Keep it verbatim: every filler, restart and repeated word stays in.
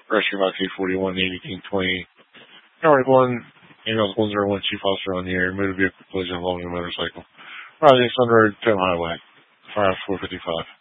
Rescue Box eight forty-one, eighteen twenty. Nordic one, email one zero one Chief Officer on the air, motor vehicle collision involving a motorcycle. Rising Sun Road, Tome Highway, five four fifty-five.